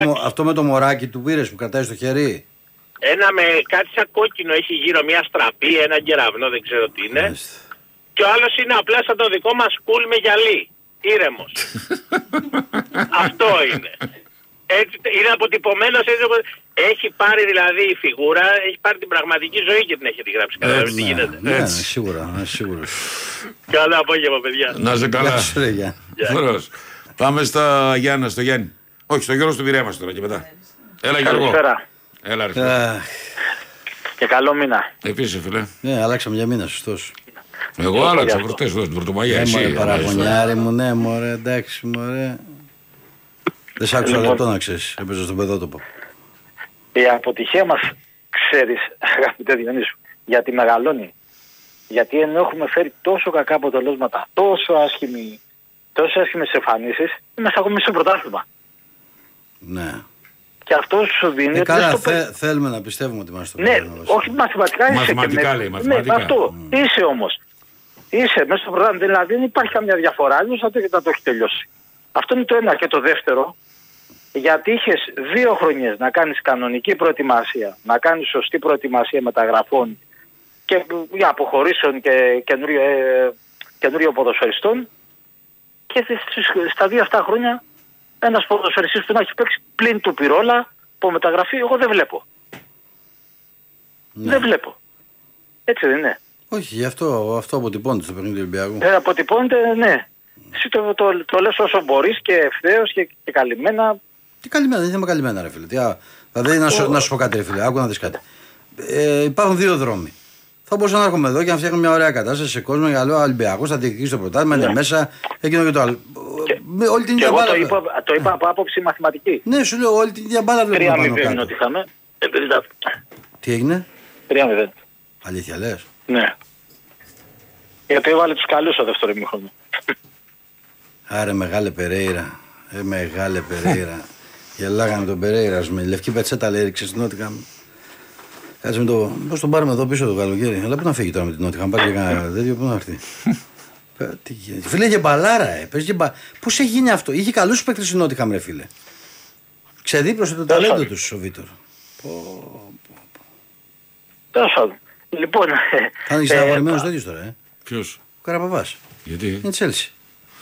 Αυτό με το μωράκι του πήρες που κρατάει στο χέρι. Ένα με κάτι σαν κόκκινο έχει γύρω μια στραπή, ένα κεραυνό, δεν ξέρω τι είναι. Μάλιστα. Και ο άλλος είναι απλά σαν το δικό μας κουλ με γυαλί. Ήρεμος. Αυτό είναι. Έτσι, είναι αποτυπωμένος έτσι όπως... Έχει πάρει δηλαδή η φιγούρα, έχει πάρει την πραγματική ζωή και την έχει γράψει. Καταλαβαίνετε τι γίνεται. Ναι, σίγουρα. Καλό απόγευμα, παιδιά. Να σε καλά. Φερός. Πάμε στα Γιάννα, στο Γιάννη. Όχι, στο Γιώργο του Πειραιά μας τώρα και μετά. Έλα Γιώργο. Καλησπέρα. Έλα ρε. Και καλό μήνα. Επίσης φίλε. Ναι, αλλάξαμε για μήνα, σωστός. Εγώ άλλαξα προχτές εδώ στην Πρωτομαγιά. Εσύ παραγωνιάρη μου, ναι μωρέ, εντάξει μωρέ. Δεν σ' άκουσα λεπτό να ξέρεις, έπαιζα στον παιδότοπο. Η αποτυχία μας, ξέρεις, αγαπητέ Διονύσου, γιατί μεγαλώνει. Γιατί ενώ έχουμε φέρει τόσο κακά αποτελέσματα, τόσο άσχημες εμφανίσεις, είμαστε ακόμη στο πρωτάθλημα. Ναι. Και αυτό σου δίνει... Καλά, θέλουμε να πιστεύουμε ότι είμαστε στο πρωτάθλημα. Ναι, όχι μαθηματικά είσαι. Μαθηματικά λέει, μαθηματικά. Ναι, αυτό. Είσαι όμως. Είσαι μέσα στο πρωτάθλημα, δηλαδή δεν υπάρχει καμιά διαφορά, αλλιώς θα το έχει τελειώσει. Αυτό είναι το ένα. Και το δεύτερο, γιατί είχες 2 χρονιές να κάνεις κανονική προετοιμασία, να κάνεις σωστή προετοιμασία μεταγραφών και για αποχωρήσεων και καινούριο ποδοσφαιριστών, και στα 2 αυτά χρόνια ένας ποδοσφαιριστής που να έχει παίξει πλην του Πυρόλα από μεταγραφή, εγώ δεν βλέπω. Ναι. Δεν βλέπω. Έτσι δεν είναι? Όχι, γι' αυτό αποτυπώνεται στο παιχνίδι του Ολυμπιακού. Αποτυπώνεται, ναι. Εσύ το λες όσο μπορείς και ευθέως και καλυμμένα. Τι καλυμμένα, δεν είμαι καλυμμένα ρε φίλε. Δηλαδή να σου πω κάτι ρε φίλε, άκου να δεις κάτι. Υπάρχουν 2 δρόμοι. Θα μπορούσα να έρχομαι εδώ και να φτιάχνω μια ωραία κατάσταση σε κόσμο για λέω Ολυμπιακός, θα διεκδικήσει το πρωτάθλημα, είναι μέσα, εκείνο και το άλλο. Όλη την ίδια μπάλα. Το είπα από άποψη μαθηματική. Ναι, σου λέω όλη την ίδια μπάλα βλέπουμε πάνω κάτω. 3-0 ότι είχαμε. Τι έγινε? 3-0. Αλήθεια λες? Ναι. Γιατί έβαλε τους καλούς στο δεύτερο ημίχρονο. Άρε μεγάλε Περέιρα. Μεγάλε Περέιρα. Γελάγανε τον Περέιρα με λευκή πετσέτα λέει ρίξε στην Νότιχαμ. Κάτσε με το. Πώς τον πάρουμε εδώ πίσω το καλοκαίρι. Αλλά πού να φύγει τώρα με την Νότιχαμ. Πάρει και κανένα τέτοιο, πού να έρθει. Φίλε για μπαλάρα, πώς έχει γίνει αυτό? Είχε καλούς παίκτες στην Νότιχαμ, ρε φίλε. Ξεδίπλωσε το ταλέντο του ο Βίτορ. Τέλος πάντων. Λοιπόν. Θα είναι στεναχωρημένος τέτοιος τώρα, Ποιος? Ο Καραπαβάς. Γιατί? Είναι Τσέλσι.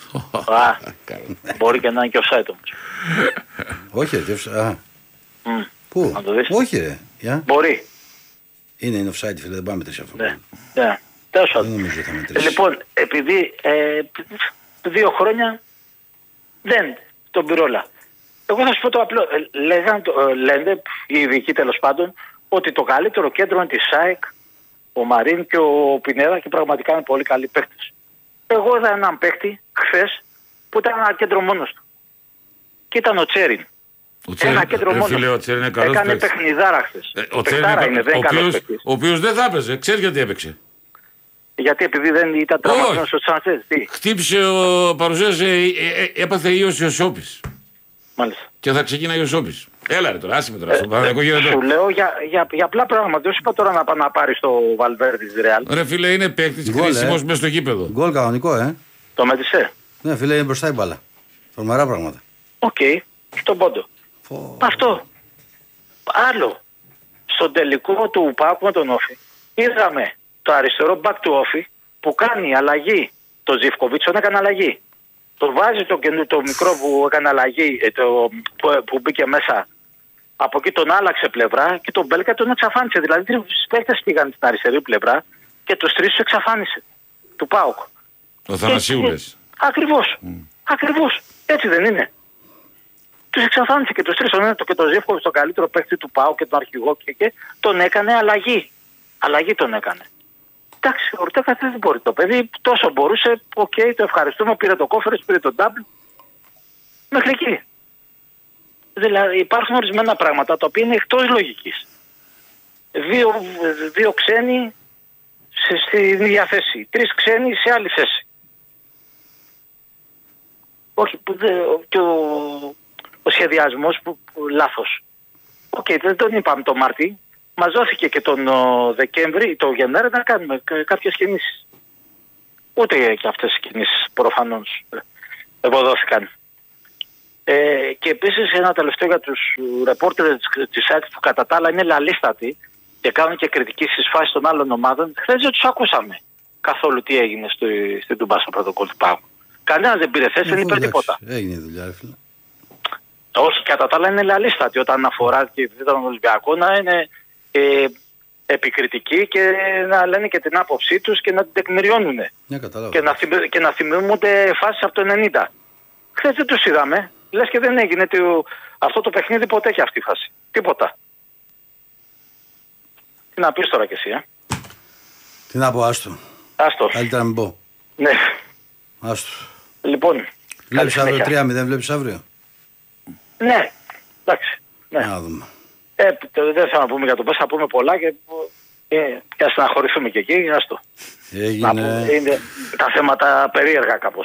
Μπορεί και να είναι και offside όμως. Όχι ρε, πού? Όχι ρε. Μπορεί. Είναι offside φίλε, δεν πάμε μετρήσει αυτό. Ναι. Τέλος πάντων. Δεν νομίζω θα μετρήσει. Λοιπόν, επειδή 2 χρόνια δεν τον Πυρόλα. Εγώ θα σου πω το απλό. Λένε οι ειδικοί τέλος πάντων ότι το καλύτερο κέντρο είναι τη ΣΑΕΚ, ο Μαρίν και ο Πινέδα, και πραγματικά είναι πολύ καλοί παίκτες. Εγώ είδα έναν παίκτη χθες που ήταν ένα κέντρο μόνος του. Και ήταν ο Τσέριν. Ένα κέντρο μόνος του. Έκανε παιχνιδάρα χθες. Ο οποίος δεν θα έπαιζε. Ξέρεις γιατί έπαιξε? Γιατί επειδή δεν ήταν τραυματισμένος ο Τσάντσες. Χτύπησε έπαθε ίος ο Σόπης. Μάλιστα. Και θα ξεκινάει ο Σόπης. Έλα ρε τώρα, άσε με τώρα. Σου λέω για απλά πράγματα. Δεν σου είπα τώρα να πάρει το Βαλβέρντι της Ρεάλ. Ρε φίλε, είναι παίκτης κρίσιμος μες στο γήπεδο. Γκολ κανονικό, Το μέτρησε. Ναι, φίλε, είναι μπροστά η μπάλα. Τρομερά πράγματα. Οκ, στον πόντο. Αυτό. Άλλο. Στον τελικό του ΠΑΟΚ με τον Όφη, είδαμε το αριστερό μπακ του Όφη που κάνει αλλαγή. Το Ζιβκοβίτς τον έκανε αλλαγή. Το βάζει το μικρό που έκανε αλλαγή, που μπήκε μέσα. Από εκεί τον άλλαξε πλευρά και τον Μπέλκα τον εξαφάνισε. Δηλαδή 3 παίκτες πήγαν στην αριστερή πλευρά και τους 3 τους εξαφάνισε. Του ΠΑΟΚ. Ο Θανασίου. Ακριβώς. Έτσι δεν είναι? Τους εξαφάνισε και τους 3. Τον ένα και τον Ζεύκοβιτς, τον καλύτερο παίκτη του ΠΑΟΚ και τον αρχηγό και τον έκανε αλλαγή. Αλλαγή τον έκανε. Εντάξει, ο Ορτέγα δεν μπορεί το παιδί. Τόσο μπορούσε. Οκ, το ευχαριστούμε. Πήρε το κόφερες, πήρε το ντάμπλ. Μέχρι εκεί. Δηλαδή υπάρχουν ορισμένα πράγματα τα οποία είναι εκτός λογικής. 2 ξένοι στην ίδια θέση. 3 ξένοι σε άλλη θέση. Όχι, και ο σχεδιασμός που λάθος. Οκ, δεν τον είπαμε το Μάρτι. Μας δόθηκε και τον Δεκέμβρη, το Γενάρη να κάνουμε κάποιες κινήσεις. Ούτε και αυτές οι κινήσεις προφανώς ευωδόθηκαν. Και επίσης ένα τελευταίο για τους ρεπόρτερ της ΣΑΕΚ που κατά τα άλλα είναι λαλίστατοι και κάνουν και κριτική στις φάσεις των άλλων ομάδων. Χθες δεν τους ακούσαμε καθόλου τι έγινε στην Τουμπάσα πρωτοκόλλ του ΠΑΟΚ. Κανένας δεν πήρε θέση, δεν είπε τίποτα. Έγινε η δουλειά, ρε φίλε. Όχι, κατά τα άλλα είναι λαλίστατοι όταν αφορά και τον Ολυμπιακό να είναι επικριτικοί και να λένε και την άποψή τους και να την τεκμηριώνουν. Και να θυμούνται φάσεις από το 90. Χθες δεν τους είδαμε. Λες και δεν έγινε αυτό το παιχνίδι ποτέ έχει αυτή η φάση. Τίποτα. Τι να πεις τώρα κι εσύ, Τι να πω, άστο. Καλύτερα να μην πω. Ναι. Άστο. Λοιπόν. Βλέπεις αύριο 3-0, βλέπεις αύριο. Ναι. Εντάξει. Ναι. Να δούμε. Δεν θα πούμε για το πώς, θα πούμε πολλά και να στεναχωρηθούμε και εκεί. Άστο. Είναι τα θέματα περίεργα κάπως.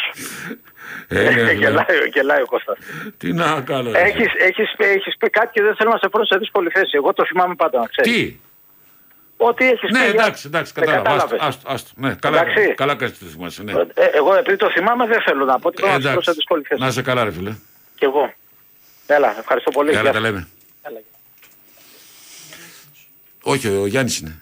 Γελάει ο Κώστας. Τι να κάνω. Έχεις πει κάτι και δεν θέλω να σε φέρω σε δύσκολη θέση. Εγώ το θυμάμαι πάντα, να ξέρεις. Τι? Ότι έχεις πει. Ναι, εντάξει, κατάλαβα. Ναι, καλά κάνεις το θυμάσαι. Ναι. Εγώ επειδή το θυμάμαι δεν θέλω να πω ότι θέλω να σε φέρω σε δύσκολη θέση. Να είσαι καλά, ρε φίλε. Κι εγώ. Έλα, ευχαριστώ πολύ. Έλα, τα λέμε. Όχι, ο Γιάννης είναι.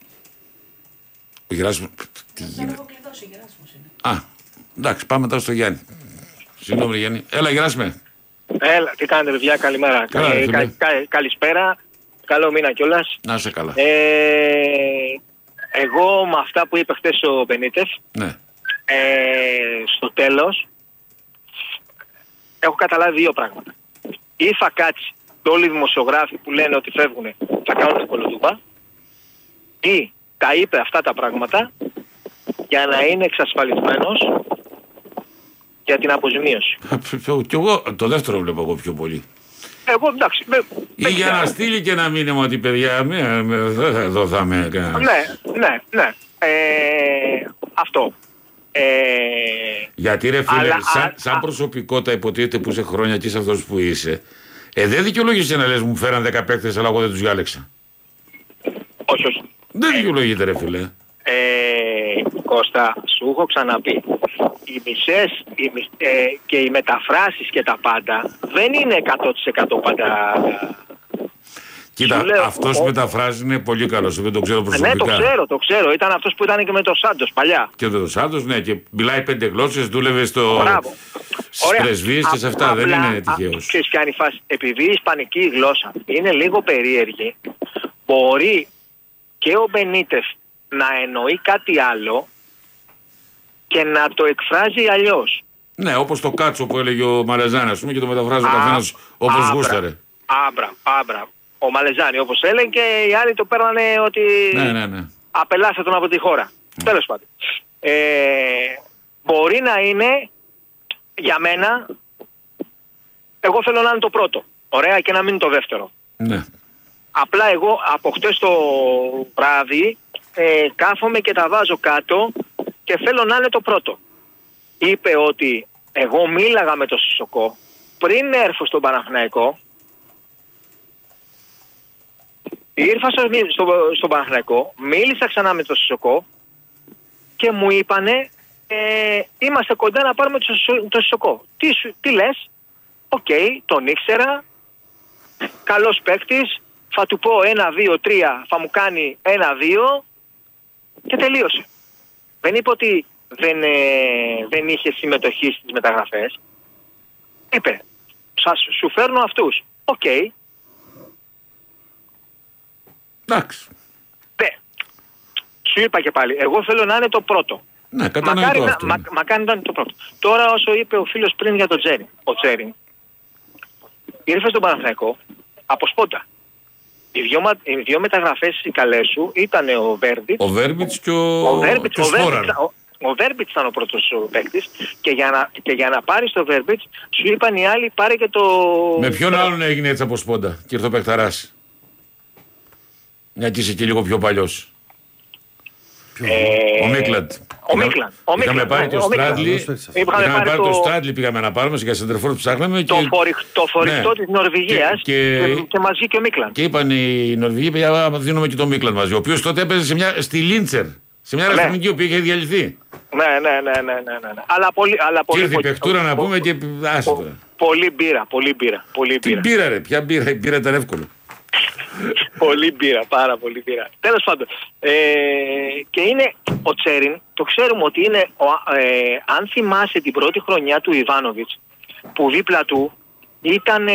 Ο Γεράσιμος. Τι γίνεται. Α, εντάξει, πάμε τώρα στο Γιάννη. Συγγνώμη, Γιάννη. Έλα, Γεράσιμε. Έλα, τι κάνετε, παιδιά, καλημέρα. Καλησπέρα. Καλό μήνα κιόλας. Να είσαι καλά. Εγώ με αυτά που είπε χτες ο Μπενίτες, ναι. Στο τέλος, έχω καταλάβει δύο πράγματα. Ή θα κάτσει και όλοι οι δημοσιογράφοι που λένε ότι φεύγουν θα κάνουν την κολοτούμπα, ή τα είπε αυτά τα πράγματα για να είναι εξασφαλισμένος για την αποζημίωση. Κι εγώ το δεύτερο βλέπω εγώ πιο πολύ. Εγώ εντάξει. Ή για να στείλει και να μείνει ότι παιδιά εδώ θα με... Ναι. Αυτό. Γιατί ρε φίλε, σαν προσωπικότητα υποτίθεται που είσαι χρόνια και είσαι αυτός που είσαι, δεν δικαιολογείσαι να λες μου φέραν 10 παίκτες αλλά εγώ δεν τους διάλεξα. Όχι. Δεν δικαιολογείται ρε φίλε. Κώστα, σου έχω ξαναπεί, οι μισές και οι μεταφράσεις και τα πάντα δεν είναι 100% πάντα. Κοίτα, αυτός μεταφράζει είναι πολύ καλός, δεν το ξέρω προσωπικά. Ναι, το ξέρω. Ήταν αυτός που ήταν και με το Σάντος παλιά. Και με το Σάντος, ναι, και μιλάει 5 γλώσσες, δούλευε στις πρεσβείες και σε αυτά, δεν είναι τυχαίος. Ξέρεις ποια είναι η φάση, επειδή η ισπανική γλώσσα είναι λίγο περίεργη, μπορεί και ο Μπενίτες να εννοεί κάτι άλλο και να το εκφράζει αλλιώς. Ναι, όπως το κάτσο που έλεγε ο Μαλεζάνη, ας πούμε, και το μεταφράζει ο καθένας όπως γούσταρε. Άμπρα. Ο Μαλεζάνη όπως έλεγε και οι άλλοι το παίρνανε ότι ναι. απελάστε τον από τη χώρα. Τέλος πάντων. Μπορεί να είναι για μένα, εγώ θέλω να είναι το πρώτο. Ωραία, και να μην είναι το δεύτερο. Ναι. Απλά εγώ από χτες το βράδυ κάθομαι και τα βάζω κάτω και θέλω να είναι το πρώτο. Είπε ότι εγώ μίλαγα με τον Σισοκό πριν έρθω στον Παναθηναϊκό. Ήρθα στον Παναθηναϊκό, μίλησα ξανά με τον Σισοκό και μου είπανε είμαστε κοντά να πάρουμε τον Σισοκό. Τι λες? Οκ, τον ήξερα, καλός παίκτης, θα του πω 1, 2, 3, θα μου κάνει 1, 2 και τελείωσε. Δεν είπε ότι δεν είχε συμμετοχή στις μεταγραφές. Είπε, σου φέρνω αυτούς. Οκ. Εντάξει. Σου είπα και πάλι, εγώ θέλω να είναι το πρώτο. Ναι, κατανοητό αυτό. Μακάρι να είναι το πρώτο. Τώρα όσο είπε ο φίλος πριν για τον Τζέριν, ο Τζέριν ήρθε στον Παναθηναϊκό από σπόντα. Οι δύο μεταγραφές οι καλές σου ήταν ο Βέρμπιτς. Ο Βέρμπιτς και ο Σπόραρ. Ο Βέρμπιτς ήταν ο πρώτος παίκτης και για να πάρεις το Βέρμπιτς σου είπαν οι άλλοι πάρε και το... Με ποιον άλλον έγινε έτσι από σπόντα και ήρθε ο παιχταράς? Μια και είσαι και λίγο πιο παλιός. Ο Μίκλαντ. Είχαμε πάρει το Στράντλι, πήγαμε να πάρουμε σε σεντερφόρ που ψάχναμε. Το φορυχτό της Νορβηγίας και μαζί και ο Μίκλαντ. Και είπαν οι Νορβηγοί, παιδιά, δίνουμε και τον Μίκλαντ μαζί. Ο οποίος τότε έπαιζε στη Λίντσερ, σε μια αεραστεχνική που είχε διαλυθεί. Ναι. Αλλά πολύ. Και ήρθε η παιχτούρα να πούμε και άσε τώρα. Πολύ μπύρα. Τι μπύρα ρε, ποια μπύρα, η μπύρα ήταν εύκολο. Πολύ μπύρα, πάρα πολύ μπύρα. Τέλος πάντων. Και είναι ο Τσέριν, το ξέρουμε ότι είναι, αν θυμάσαι την πρώτη χρονιά του Ιβάνοβιτς, που δίπλα του ήταν,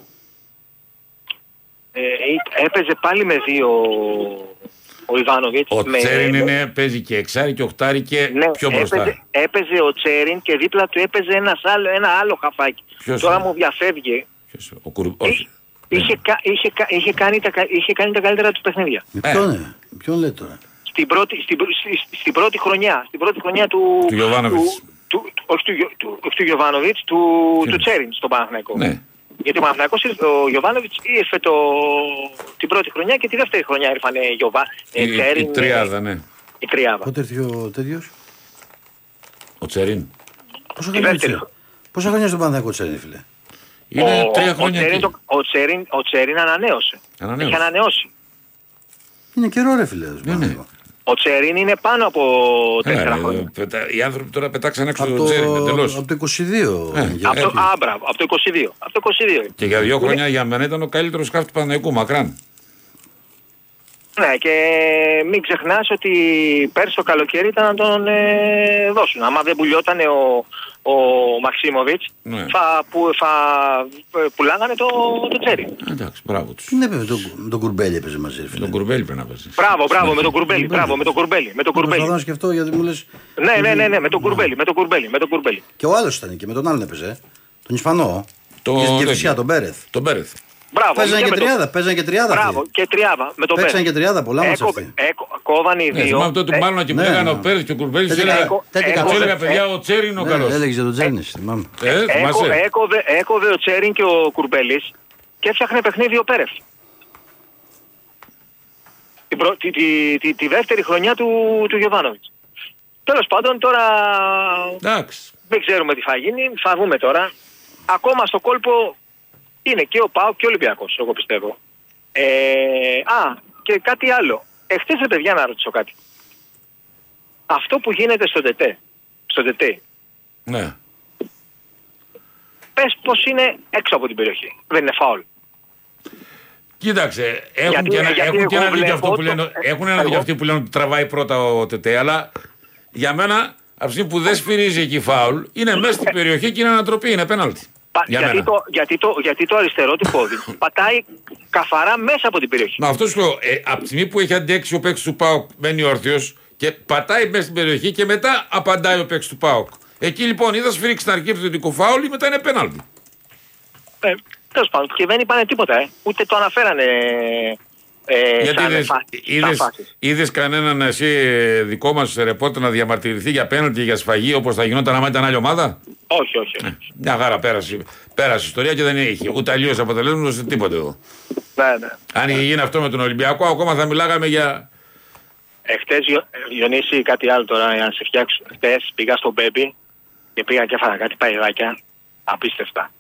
έπαιζε πάλι με δύο ο Ιβάνοβιτς. Ο Τσέριν παίζει και εξάρι και οχτάρι και πιο μπροστά. Έπαιζε ο Τσέριν και δίπλα του έπαιζε ένα άλλο χαφάκι. Τώρα μου διαφεύγει. Είχε κάνει τα καλύτερα του παιχνίδια. Ποιον λέει τώρα? Στην πρώτη χρονιά του Γιοβάνοβιτς. Όχι του Γιοβάνοβιτς, του Τσέριν στον Παναθηναϊκό. Ναι. Γιατί ο Παναθηναϊκός, ο Γιοβάνοβιτς ήρθε την πρώτη χρονιά και τη δεύτερη χρονιά ήρθαν Τσέριν. Η τριάδα, ναι. Η τριάδα. Πότε ήρθε ο τέτοιος? Ο Τσέριν. Πόσα χρόνια στον Παναθηναϊκό Τσέριν, φίλε? Είναι 3 χρόνια. Ο Τσέριν ανανέωσε. Έχει ανανεώσει. Είναι καιρό ρε φίλε. Ναι. Ο Τσέριν είναι πάνω από 4 χρόνια. Οι άνθρωποι τώρα πετάξαν έξω τον Τσέριν εντελώς. Από το 22. Μπράβο, από το 22. Και για 2 χρόνια για μένα ήταν ο καλύτερος σκάφ του Παναθηναϊκού, μακράν. Ναι, και μην ξεχνάς ότι πέρσι το καλοκαίρι ήταν να τον δώσουν. Άμα δεν πουλιόταν ο Μαξίμοβιτς, ναι, θα πουλάγανε το Τσέρι. Εντάξει, μπράβο τους. Ναι, με τον Κουρμπέλι έπαιζε μαζί. Τον Κουρμπέλι πρέπει να παίζει. Μπράβο, με τον Κουρμπέλι. Προσπαθώ να σκεφτώ γιατί μου λες. Ναι, με τον Κουρμπέλι. Και ο άλλος ήταν και με τον άλλον έπαιζε. Τον Ισπανό. Και φυσικά τον Μπέρεθ. Μπράβο. Παίζανε και τριάδα. Μπράβο, και τριάδα. Με τον Πέρεθ. Παίζανε και τριάδα, πολλά μας αυτή. Κόβανε οι δύο. Θυμάμαι τότε που μάλλον και μου λέγανε ο Πέρεθ και ο Κουρμπέλης. Έλεγα παιδιά ο Τσέριν είναι ο καλός. Έλεγες για τον Τσέριν, θυμάμαι. Έκοβε ο Τσέριν και ο Κουρμπέλης και έφτιαχνε παιχνίδι ο Πέρεθ. Τη δεύτερη χρονιά του Γιοβάνοβιτς. Τέλος πάντων τώρα δεν ξέρουμε τι θα γίνει, θα δούμε τώρα. Ακόμα στο κόλπο είναι και ο ΠΑΟΚ και ο Ολυμπιακός, εγώ πιστεύω. Και κάτι άλλο. Εχθές, παιδιά, να ρωτήσω κάτι. Αυτό που γίνεται στο ΤΕΤΕ. Ναι. Πες πως είναι έξω από την περιοχή. Δεν είναι φάουλ. Κοίταξε, έχουν ένα δίκιο αυτοί που λένε ότι τραβάει πρώτα ο ΤΕΤΕ, αλλά για μένα, από τη στιγμή που δεν σφυρίζει εκεί φάουλ, είναι μέσα στην περιοχή και είναι ανατροπή, είναι πέναλτι. Γιατί το αριστερό του πόδι πατάει καθαρά μέσα από την περιοχή. Μα αυτό σου λέω, από τη στιγμή που έχει αντέξει ο παίκτης του ΠΑΟΚ, μένει όρθιος και πατάει μέσα στην περιοχή και μετά απαντάει ο παίκτης του ΠΑΟΚ. Εκεί λοιπόν είδα σφυρίξει στην αρχή επιθετικό φάουλ, μετά είναι πέναλτι. Τέλος πάντων, και δεν είπανε τίποτα, ούτε το αναφέρανε. Γιατί είδες κανέναν εσύ δικό μας ρεπόρτερ να διαμαρτυρηθεί για πέναλτι, για σφαγή, όπως θα γινόταν άμα ήταν άλλη ομάδα? Όχι. Μια χαρά πέρασε η ιστορία και δεν είχε ούτε αλλιώς αποτελέσματος ούτε τίποτε εδώ. Ναι. Αν είχε γίνει αυτό με τον Ολυμπιακό, ακόμα θα μιλάγαμε για. Εχθές, Διονύση, κάτι άλλο τώρα για να σε φτιάξω. Χθες πήγα στο Μπέμπι και πήγα και έφαγα κάτι παϊδάκια απίστευτα.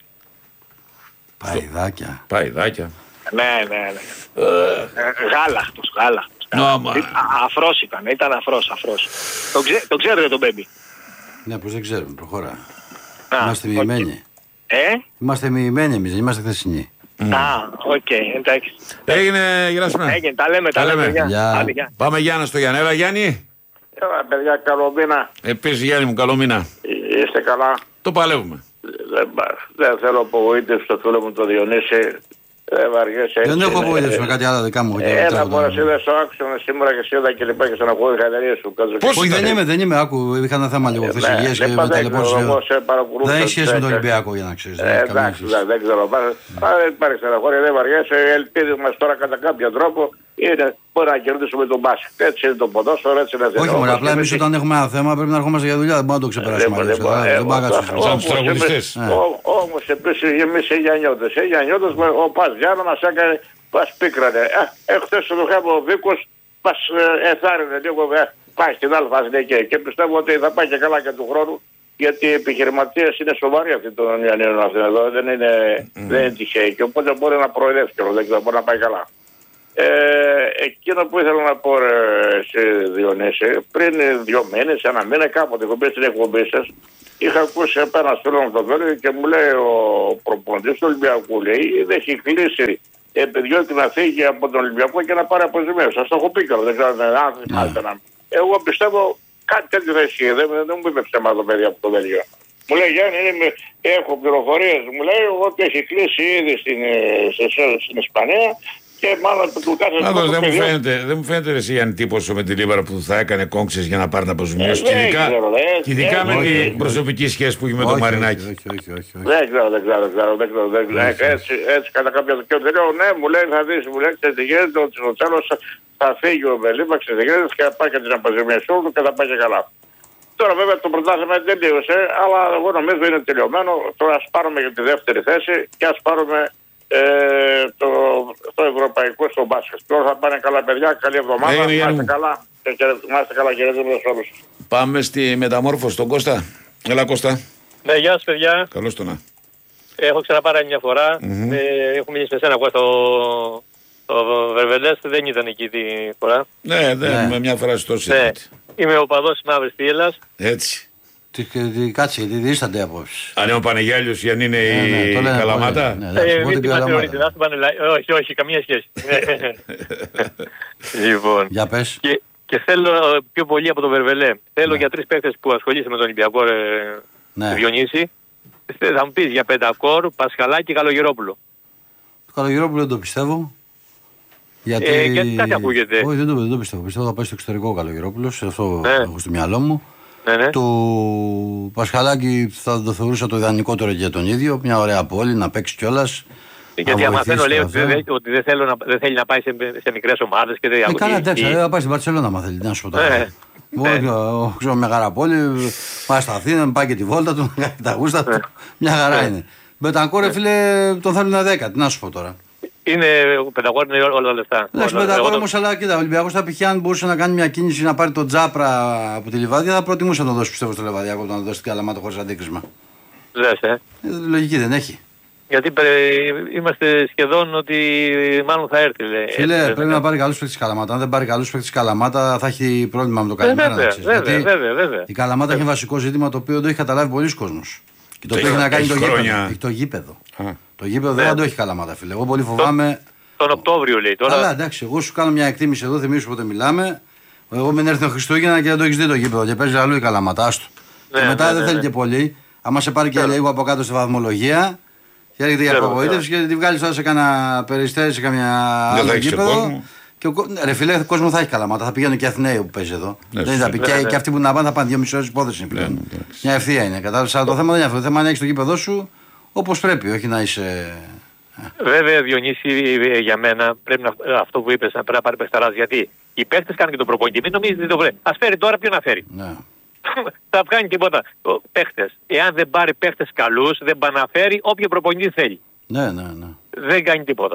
Παϊδάκια. Ναι. Γάλακτος. Αφρός ήταν αφρός. Το ξέρετε τον Μπέμπι? Ναι, πως δεν ξέρουμε, προχώρα. Είμαστε μοιημένοι. Είμαστε μοιημένοι εμείς, δεν είμαστε χθεσινοί. Εντάξει. Έγινε, Γεράσιμα. Έγινε, τα λέμε. Πάμε Γιάννα στο Γιάννη. Έλα Γιάννη. Παιδιά, καλό μήνα. Επίσης Γιάννη μου, καλό μήνα. Είστε καλά? Το παλεύουμε. Δεν θέλω απογοήτευση στο φίλο μου το Διονύση. Δεν έχω απογοήτευση με κάτι άλλο δικά μου. Ένα φορά είδα στο άξονα σήμερα και σίδα και λοιπά και στον αγώνα εταιρεία σου. Όχι, δεν είμαι, άκου, είχα ένα θέμα λίγο χθες υγείας και με ταλαιπώρησε. Δεν έχει σχέση με τον Ολυμπιακό για να ξέρεις. Εντάξει, δεν ξέρω. Δεν υπάρχει στεναχώρια, δεν βαριέσαι. Ελπίδη μας τώρα κατά κάποιο τρόπο είναι μπορεί να κερδίσουμε τον μπάσκετ. Έτσι είναι το ποδόσφαιρο, έτσι είναι. Όχι, μόνο απλά εμείς όταν έχουμε ένα θέμα πρέπει να ερχόμαστε για δουλειά. Δεν μπορούμε να το ξεπεράσουμε. Δεν μπορούμε να όμως επίσης εμείς οι Γιαννιώτες. Οι Γιαννιώτες ο Πας Γιάννα μας έκανε, μας πίκρανε. Χθες το είχαμε ο Βίκος, μας εθάρρυνε λίγο, πάει στην Αλφα-Εθνική και πιστεύω ότι θα πάει και καλά και του χρόνου. Γιατί οι επιχειρηματίες είναι σοβαροί αυτοί των Ιαννίων αυτοί εδώ, δεν είναι τυχαίοι και οπότε μπορεί να προεδρεύσει και δεν μπορεί να πάει καλά. Εκείνο που ήθελα να πω σε Διονύση, πριν 2 μήνες, 1 μήνα, κάποτε έχω μπει στην εκπομπή σας, είχα ακούσει ένα στέλνο από το Βέλγιο και μου λέει ο προπονητής του Ολυμπιακού, λέει, δεν έχει κλείσει επιδιώκει να φύγει από τον Ολυμπιακό και να πάρει αποζημίωση. Σας το έχω πει κιόλας, δεν ξέρω αν θυμάστε να. Εγώ πιστεύω κάτι τέτοιο θα ισχύει, δεν μου είπε ψέμα το παιδί από το Βέλγιο. Μου λέει Γιάννη, έχω πληροφορίες, μου λέει ότι έχει κλείσει ήδη στην Ισπανία. Και μάλλον του κάθε δεν μου φαίνεται εσύ αντίποσο με τη Λίβαρα που θα έκανε κόμξες για να πάρει να αποζημιώσει. Ειδικά με την προσωπική σχέση που έχει με τον Μαρινάκη. Δεν ξέρω. Έτσι κατά κάποιο δικαίωμα. Δεν λέω, ναι, μου λέει θα δεις, μου λέει τι γίνεται, ότι στο τέλος θα φύγει ο Μπελίμπα, ξεδιγένεται και θα πάει και την αποζημίωση του και θα πάει και καλά. Τώρα βέβαια το πρωτάθλημα δεν τελείωσε, αλλά εγώ νομίζω είναι τελειωμένο. Τώρα ας πάρουμε για τη δεύτερη θέση και ας πάρουμε το ευρωπαϊκό στο μπάσκετ. Τώρα θα πάνε καλά παιδιά, καλή εβδομάδα. Είμαστε καλά. Είμαστε καλά και όλους. Πάμε στη μεταμόρφωση στον Κώστα. Έλα Κώστα. Ναι, γεια σας παιδιά. Καλώς το να. Έχω ξαναπάρει μια φορά. Έχω μιλήσει με σένα Κώστα. Ο Βερβελές δεν ήταν εκεί τη φορά. Ναι, με μια φορά στο ναι. Είμαι ο παδός της Μαύρης Θύελλας. Έτσι. Κάτσε, τι δίστανται απόψεις. Αν είναι ο Πανεγιάλιος ή αν είναι η Καλαμάτα. Όχι, καμία σχέση. Λοιπόν. Για πες. Και θέλω πιο πολύ από τον Βερβελέ. Θέλω για 3 παίκτες που ασχολείσαι με τον Ολυμπιακό Διονύση. Θα μου πεις για Πεντακόρ, Πασχαλάκη και Καλογερόπουλο. Το Καλογερόπουλο δεν το πιστεύω. Γιατί κάτι ακούγεται. Όχι, δεν το πιστεύω. Πιστεύω θα πάει στο εξωτερικό ο Καλογερόπουλος. Αυτό έχω στο μυαλό μου. Ναι. Του Πασχαλάκη θα το θεωρούσα το ιδανικότερο για τον ίδιο. Μια ωραία πόλη να παίξει κιόλας. Γιατί αμαθαίνω λέει ότι δεν θέλει να πάει σε μικρές ομάδες και δεν καλά, εντάξει, θα πάει στην Μπαρτσελόνα άμα θέλει. Να σου πω τώρα. Εγώ ξέρω μια χαρά πόλη, πάει στα Αθήνα, πάει και τη βόλτα του, να κάνει τα γούστα του. Μια χαρά είναι. Μπετανκόρ, φίλε, τον θέλουν 10. Τι να σου πω τώρα. Είναι Πεντακόρ, είναι όλα τα λεφτά. Εντάξει, Πεντακόρ όμως, αλλά κοίτα, ο Ολυμπιακός θα π.χ. αν μπορούσε να κάνει μια κίνηση να πάρει τον Τζάπρα από τη Λιβάδια, θα προτιμούσε να τον δώσει πιστεύω στο Λεβαδιακό από να τον δώσει την Καλαμάτα χωρίς αντίκρισμα. Λες, λογική δεν έχει. Γιατί είμαστε σχεδόν ότι μάλλον θα έρθει. Φίλε, πρέπει να πάρει καλούς παίκτες Καλαμάτα. Αν δεν πάρει καλούς παίκτες Καλαμάτα, θα έχει πρόβλημα με το καλημέρα. Βέβαια. Η Καλαμάτα έχει βασικό ζήτημα το οποίο το έχει καταλάβει πολλοί κόσμος. Και το οποίο έχει να κάνει το γήπεδο. Έχει το γήπεδο. Το γήπεδο δεν το έχει Καλαμάτα, φίλε. Εγώ πολύ φοβάμαι. Τον Οκτώβριο λέει τώρα. Καλά, εντάξει, εγώ σου κάνω μια εκτίμηση εδώ, θυμίζω πότε μιλάμε. Εγώ μην έρθει ο Χριστούγεννα και δεν το έχει δει το γήπεδο και παίζει αλλού η Καλαμάτα. Άστο. Και μετά δεν θέλει και πολύ. Άμα σε πάρει και λίγο από κάτω στη βαθμολογία. Και έρχεται η απογοήτευση και τη βγάλει τώρα σε κανένα περιστέρι, σε καμιά άλλο γήπεδο. Ρε φίλε, ο κόσμο θα έχει Καλαμάτα. Θα πηγαίνουν και Αθηναίοι που παίζει εδώ. Δεν θα πει. Και αυτοί που να πάνε θα πάνε 2,5 ώρες υπόθεση πλέον. Μια ευθεία είναι. Κατάλαβε. Αλλά το θέμα δεν είναι αυτό. Το θέμα είναι να έχει το γήπεδο σου όπως πρέπει, όχι να είσαι. Βέβαια, Διονύση, για μένα πρέπει αυτό που είπες να πρέπει να πάρει παιχταράς. Γιατί οι παίχτες κάνουν και τον προπονητή. Μην νομίζετε το βρε. Ας φέρει τώρα, ποιον να φέρει. Θα κάνει τίποτα. Παίχτες. Εάν δεν πάρει παίχτες καλούς, δεν παναφέρει όποιο προπονητή θέλει. Ναι. Δεν κάνει τίποτα.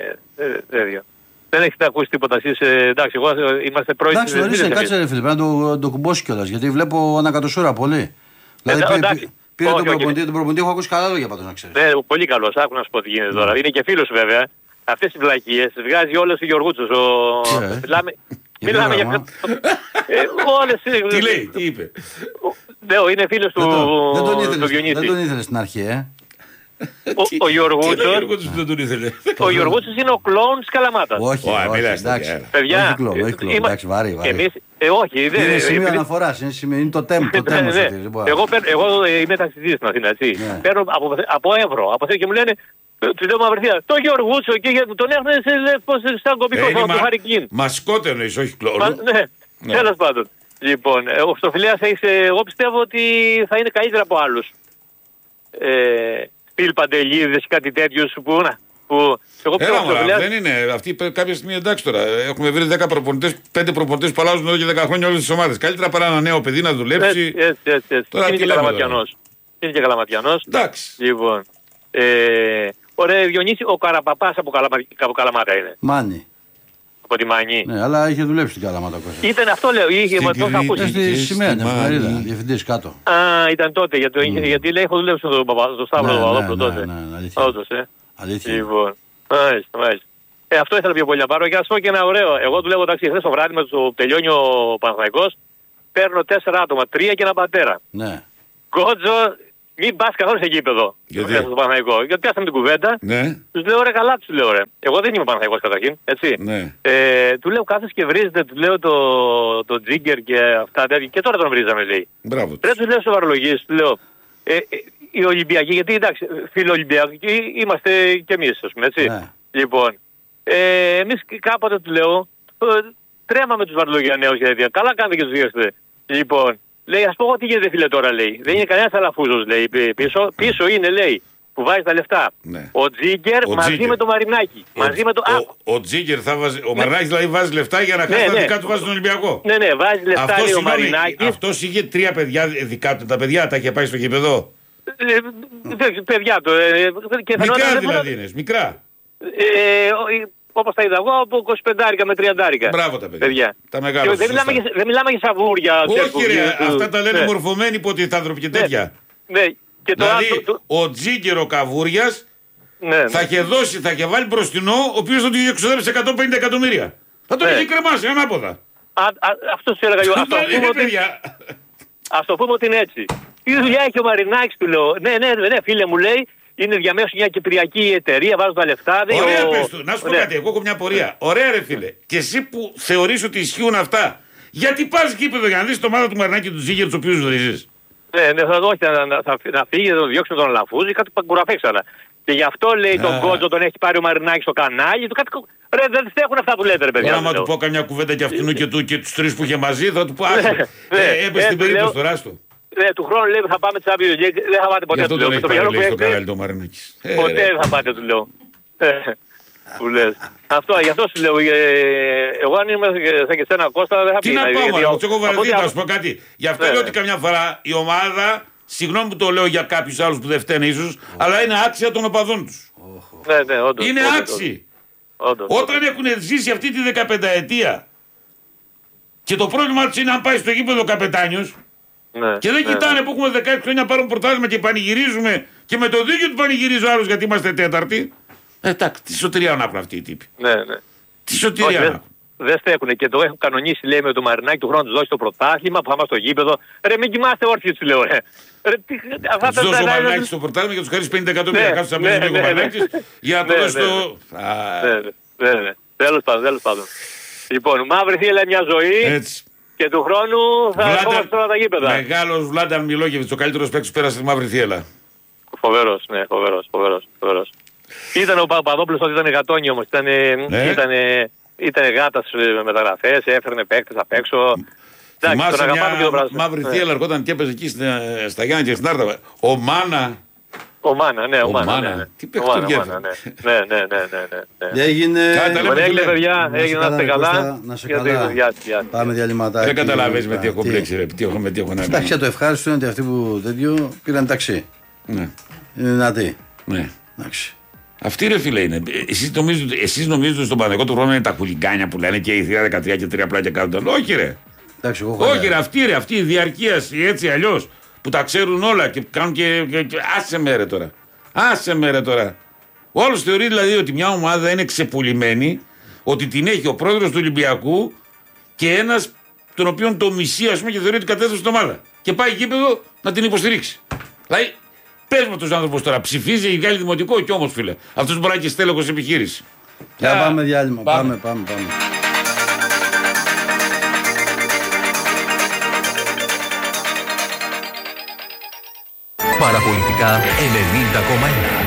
Δεν έχετε ακούσει τίποτα εσείς. Εντάξει, εγώ είμαστε πρώην. Εντάξει, ορίστε, κάτσε ρε φίλε, πρέπει να το κουμπώσει κιόλας. Γιατί βλέπω ανακατοσούρα πολύ. Δηλαδή πήρε τον προπονητή, έχω ακούσει καλά λόγια πάντως να ξέρεις. Ναι, πολύ καλός. Άκου να σου πω τι γίνεται τώρα. Είναι και φίλος βέβαια. Αυτές οι βλακίες βγάζει όλες ο Γιωργούτσος. Μιλάμε για όλες. Τι λέει, τι είπε. Ναι, είναι φίλος του Διονύση. Δεν τον ήθελε στην αρχή, Ο Γιωργούτσος. Ο Γιωργούτσος είναι ο κλόουν της Καλαμάτας. Όχι, εντάξει. Παιδιά, εντάξει, βάρη. Όχι, δεν είναι σημείο αναφοράς, είναι το τέμο. Εγώ είμαι ταξιδίτης στην Αθήνα, έτσι. Παίρνω από Εύρο, από εκεί και μου λένε. Του λέω μαυρθία, το Γιωργούτσο και τον έχουν σαν κωμικό του Χαρικίν. Μασκότε εννοείς, όχι κλόνο. Ναι, τέλος πάντων. Λοιπόν, ο Χριστοφιλέας εγώ πιστεύω ότι θα είναι καλύτερα από άλλους. Στυλ Παντελίδης, κάτι τέτοιους που δεν είναι. Αυτοί κάποια στιγμή εντάξει τώρα. Έχουμε βρει 10 προπονητές, 5 προπονητές που αλλάζουν εδώ και 10 χρόνια όλες τις ομάδες. Καλύτερα παρά ένα νέο παιδί να δουλέψει. Έτσι. Είναι και Καλαματιανός. Εντάξει. Λοιπόν. Ωραία, Διονύση, ο Καραπαπάς από Καλαμάτα είναι. Μάνι. Από τη Μάνη. Ναι, αλλά είχε δουλέψει στην Καλαμάτα. Ήταν αυτό λέω, είχε θα ακούσει. Στη σημαία, εφημερίδα, διευθυντής κάτω. Α, ήταν τότε, γιατί λέει έχω δουλέψει στον Σταύρο Παπαδόπουλο τότε. Αλήθεια. Λοιπόν, μάλιστα. Αυτό ήθελα πιο πολύ να πάρω και να σου πω και ένα ωραίο. Εγώ του λέγω εντάξει, χθες το βράδυ με το τελειώνει ο Παναθηναϊκός. Παίρνω 4 άτομα, 3 και ένα πατέρα. Ναι. Γκότζο, μην πας καθόλου σε γήπεδο. Γιατί? Στο Παναθηναϊκό. Γιατί πιάσαμε την κουβέντα. Ναι. Τους λέω ρε καλά, τους λέω ρε. Εγώ δεν είμαι Παναθηναϊκός καταρχήν, έτσι. Ναι. Του λέω κάθεσαι και βρίζετε, του λέω το Τζίγκερ και αυτά τέτοια. Και τώρα τον βρίζαμε, λέει. Μπράβο. Πρέπει τους λέω σοβαρολογίες, του λέω. Οι Ολυμπιακοί, γιατί εντάξει, φίλοι Ολυμπιακοί είμαστε κι εμείς, ας πούμε, έτσι. Ναι. Λοιπόν, εμείς κάποτε του λέω, τρέμαμε τους Βαρδολογιανέους και τέτοια. Καλά κάνετε και τους διώξετε. Λοιπόν, λέει, ας πω εγώ τι γίνεται φίλε τώρα, λέει. Δεν είναι κανένας αλαφούζος, λέει, πίσω είναι, λέει, που βάζει τα λεφτά. Ναι. Ο Τζίγκερ μαζί με το Μαρινάκι. Ο Τζίγκερ θα βάζει. Ο Μαρινάκης δηλαδή βάζει λεφτά για να κάνει τα δικά του βάζει στον Ολυμπιακό. Ναι, βάζει λεφτά λέει, ο Μαρινάκης. Αυτός είχε 3 παιδιά δικά του. Τα παιδιά τα είχε πάει στο γήπεδο. Παιδιά του. Μικρά δηλαδή είναι. Μικρά. Όπως τα είδα εγώ, από 25 με 30. Μπράβο τα παιδιά. Τα μεγάλα. Δεν μιλάμε για σαβούρια. Όχι ρε, αυτά τα λένε μορφωμένοι υποτιθάνθρωποι και τέτοια. Δηλαδή ο Τζίγκερ ο Καβούριας θα είχε βάλει μπροστινό, ο οποίος θα του είχε εξοδέψει 150 εκατομμύρια. Θα τον είχε κρεμάσει ανάποδα. Αυτό σου έλεγα εγώ. Ας το πούμε ότι είναι έτσι. Τι δουλειά έχει ο Μαρινάκης, του λέω. Ναι, φίλε μου λέει. Είναι διαμέσου μια κυπριακή εταιρεία, βάζουν τα λεφτά. Ωραία, πες του. Να σου πω κάτι, εγώ έχω μια πορεία. Ωραία, ρε φίλε. Και εσύ που θεωρείς ότι ισχύουν αυτά, γιατί πας γήπεδο για να δεις το ομάδα του Μαρινάκη και του Τζίγκερ τους οποίους βρίζεις. Ναι, θα φύγει, θα τον διώξει τον Λαφούζη, κάτι παγκουραφέξανα. Και γι' αυτό λέει τον Κότζο τον έχει πάρει ο Μαρινάκης στο κανάλι του. Ρε, δεν στέχουν αυτά που λέτε, ρε παιδιά. Άμα του πω καμιά κουβέντα και αυτού και του και τους 3 που είχε μαζί, θα του πω άσχε. Έπεσε την περίπτωση τώρα του. Του χρόνου λέει θα πάμε Champions League, δεν θα πάτε ποτέ. Αυτό τον έχει πάρει λέει στο κανάλι του Μαρινάκης. Ποτέ δεν θα πάτε, του λέω. Που λες. Αυτό, γι' αυτό σου λέω. Εγώ αν είμαι σαν και σένα Κώστα δεν θα πει. Τι να πάω, μάλλον, έχω βαρεθεί, θα σου πω κάτι. Γι' αυτό λέω ότι καμιά φορά η ομάδα, συγγνώμη που το λέω για κάποιους άλλους που δεν φταίνε ίσως, αλλά είναι άξια των οπαδών τους. Ναι, όντως. Είναι άξιοι. Όταν έχουν ζήσει αυτή τη 15ετία και το πρόβλημα τους είναι αν πάει στο γήπεδο καπετάνιος. Ναι, και δεν κοιτάνε που έχουμε 16 χρόνια πάρουν πρωτάθλημα και πανηγυρίζουμε και με το δίκιο του πανηγυρίζει ο άλλος γιατί είμαστε τέταρτοι. Εντάξει, τι σωτηρία να έχουν αυτοί οι τύποι. Ναι. Τι σωτηρία να έχουν. Δεν στέκουνε και το έχουν κανονίσει λέει με το Μαρινάκη του χρόνου του δώσει το πρωτάθλημα που θα είμαστε στο γήπεδο. Ρε μην κοιμάστε όρθιοι του λέω. Του δώσει ο Μαρινάκης το πρωτάθλημα και τους χαρίσει 50 εκατομμύρια. Κάτσε να παίζει λίγο Μαρινάκης για να το δώσει το. Ναι. Τέλος πάντων. Λοιπόν, μαύρη θύελα μια ζωή. Και του χρόνου θα ερχόμαστε τώρα τα γήπεδα. Μεγάλος Βλάνταν Μιλόγεβιτς, ο καλύτερος παίκτης που πέρασε στη μαύρη θύελα. Φοβερός, ναι, φοβερός. Ήταν ο Παπαδόπουλος ότι ήταν γατόνι όμως, ήταν γάτας μεταγραφές, έφερνε παίκτες απ' έξω. Θυμάσαι μια μαύρη θύελα ερχόταν και έπαιζε εκεί στα Γιάννη και στην Άρτα. Ο Μάνα. Ο Μάνα. Τι παίκτο γέφυρα. Ναι. Έγινε παιδιά, έγινε να είστε καλά. Να σε καλά. Πάμε διαλυματάκι. Δεν καταλαβαίνεις με τι έχω μπλέξει ρε, τι έχω να πει. Εντάξει, το ευχάριστο είναι ότι αυτοί που τέτοιο πήραν ταξί. Ναι. Είναι δυνατοί. Ναι. Εντάξει. Αυτή ρε φίλε είναι. Εσείς νομίζετε ότι στον Παναγικό του χρόνου είναι τα χουλιγκάνια που λένε και η θεία 13 και 3 απλά και κάνουν. Όχι ρε. Όχι ρε, αυτή η διαρκείαση έτσι αλλιώς που τα ξέρουν όλα και κάνουν και άσε με ρε τώρα. Όλος θεωρεί δηλαδή ότι μια ομάδα είναι ξεπουλημένη, ότι την έχει ο πρόεδρος του Ολυμπιακού και ένας τον οποίον το μισεί ας πούμε και θεωρεί ότι κατέθεσε την ομάδα. Και πάει γήπεδο να την υποστηρίξει. Δηλαδή, πες με τους άνθρωπους τώρα, ψηφίζει ή βγάλει δημοτικό κι όμως φίλε. Αυτός μπορεί να έχει στέλεχος επιχείρηση. Για πάμε διάλειμμα. Πάμε. Παραπολιτικά 90,1.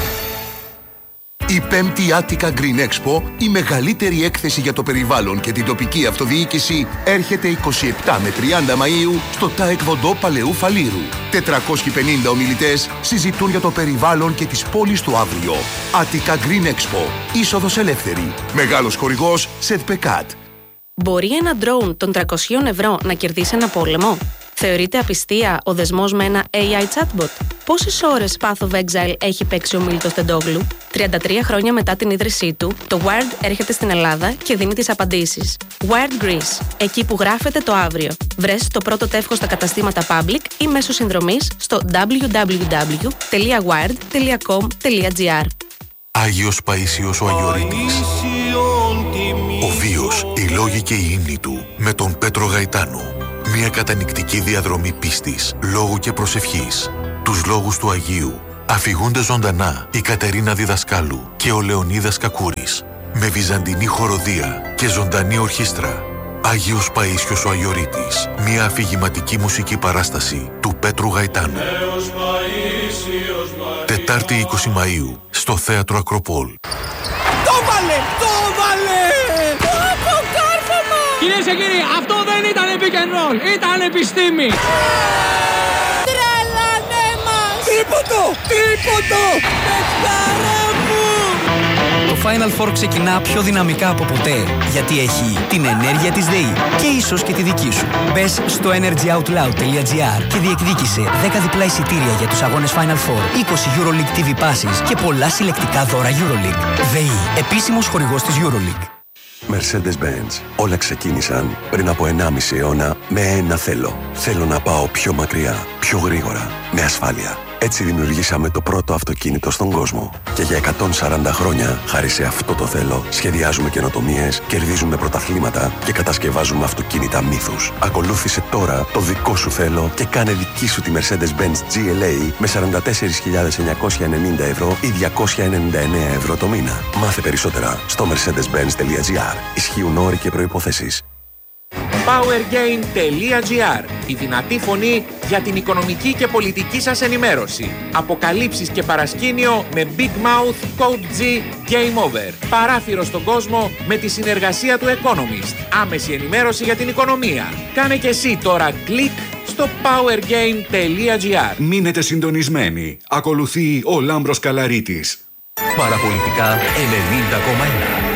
Η 5η Attica Green Expo, η μεγαλύτερη έκθεση για το περιβάλλον και την τοπική αυτοδιοίκηση, έρχεται 27 με 30 Μαΐου στο ΤΑΕΚ Βοντό Παλαιού Φαλήρου. 450 ομιλητές συζητούν για το περιβάλλον και τις πόλεις του αύριο. Attica Green Expo, είσοδος ελεύθερη. Μεγάλος χορηγός Σετπεκάτ. Μπορεί ένα ντρόουν των 300 ευρώ να κερδίσει ένα πόλεμο? Θεωρείται απιστία ο δεσμός με ένα AI chatbot? Πόσες ώρες Path of Exile έχει παίξει ο Μίλτος Τεντόγλου? 33 χρόνια μετά την ίδρυσή του, το Wired έρχεται στην Ελλάδα και δίνει τις απαντήσεις. Wired Greece, εκεί που γράφεται το αύριο. Βρες το πρώτο τεύχος στα καταστήματα Public ή μέσω συνδρομής στο www.wired.com.gr. Άγιος Παΐσιος ο Αγιορείτης. Ο βίος, οι λόγοι και η ύμνη του με τον Πέτρο Γαϊτάνο. Μια κατανυκτική διαδρομή πίστης, λόγου και προσευχής. Τους λόγους του Αγίου αφηγούνται ζωντανά η Κατερίνα Διδασκάλου και ο Λεωνίδας Κακούρης. Με βυζαντινή χοροδία και ζωντανή ορχήστρα. Άγιος Παΐσιος ο Αγιορείτης. Μια αφηγηματική μουσική παράσταση του Πέτρου Γαϊτάνου. Τετάρτη 20 Μαΐου στο Θέατρο Ακροπόλ. Το βάλε! Το βάλε! Αποκάρφωμα! Κυρίες και κύριοι, αυτό δεν ήταν pick and roll, ήταν επιστήμη! Τρελανέ μας! Τρίποντο! Τρίποντο! Πεχτάρα μου! Το Final Four ξεκινά πιο δυναμικά από ποτέ, γιατί έχει την ενέργεια της ΔΕΗ και ίσως και τη δική σου. Μπες στο energyoutloud.gr και διεκδίκησε 10 διπλά εισιτήρια για τους αγώνες Final Four, 20 EuroLeague TV passes και πολλά συλλεκτικά δώρα EuroLeague. ΔΕΗ, επίσημος χορηγός της EuroLeague. Mercedes-Benz. Όλα ξεκίνησαν πριν από 1,5 αιώνα με ένα θέλω. Θέλω να πάω πιο μακριά, πιο γρήγορα, με ασφάλεια. Έτσι δημιουργήσαμε το πρώτο αυτοκίνητο στον κόσμο. Και για 140 χρόνια, χάρη σε αυτό το θέλω, σχεδιάζουμε καινοτομίες, κερδίζουμε πρωταθλήματα και κατασκευάζουμε αυτοκίνητα μύθους. Ακολούθησε τώρα το δικό σου θέλω και κάνε δική σου τη Mercedes-Benz GLA με 44.990 ευρώ ή 299 ευρώ το μήνα. Μάθε περισσότερα στο mercedes-benz.gr. Ισχύουν όροι και προϋποθέσεις. Powergain.gr. Η δυνατή φωνή για την οικονομική και πολιτική σας ενημέρωση. Αποκαλύψεις και παρασκήνιο με Big Mouth, Code G, Game Over. Παράθυρο στον κόσμο με τη συνεργασία του Economist. Άμεση ενημέρωση για την οικονομία. Κάνε και εσύ τώρα κλικ στο Powergain.gr. Μείνετε συντονισμένοι. Ακολουθεί ο Λάμπρος Καλαρίτης. Παραπολιτικά 90,1.